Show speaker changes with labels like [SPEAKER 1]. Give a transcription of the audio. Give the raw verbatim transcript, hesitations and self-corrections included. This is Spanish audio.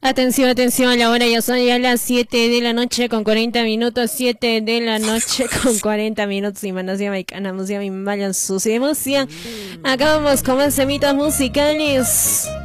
[SPEAKER 1] Atención, atención, la hora ya son ya las siete de la noche con cuarenta minutos, siete de la noche con cuarenta minutos, y manasia maicana, música mi malan sucia emoción. Acabamos con más semitas musicales.